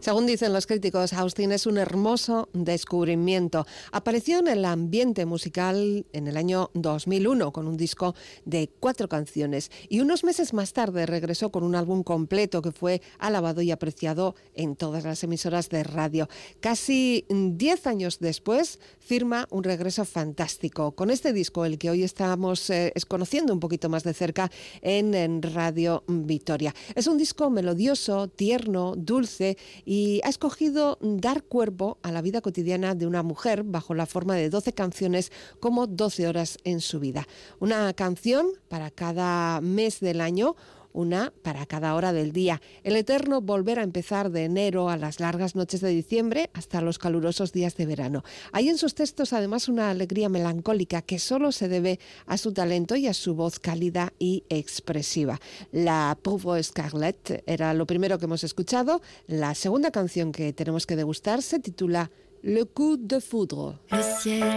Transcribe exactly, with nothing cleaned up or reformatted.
Según dicen los críticos, Austin es un hermoso descubrimiento. Apareció en el ambiente musical en el año dos mil uno con un disco de cuatro canciones y unos meses más tarde regresó con un álbum completo que fue alabado y apreciado en todas las emisoras de radio. Casi diez años después firma un regreso fantástico con este disco, el que hoy estamos eh, conociendo un poquito más de cerca en, en Radio Vitoria. Es un disco melodioso, tierno, dulce y ha escogido dar cuerpo a la vida cotidiana de una mujer bajo la forma de doce canciones, como doce horas en su vida. Una canción para cada mes del año, una para cada hora del día. El eterno volver a empezar de enero a las largas noches de diciembre hasta los calurosos días de verano. Hay en sus textos además una alegría melancólica que solo se debe a su talento y a su voz cálida y expresiva. La Pauvre Scarlett era lo primero que hemos escuchado. La segunda canción que tenemos que degustar se titula Le Coup de Foudre.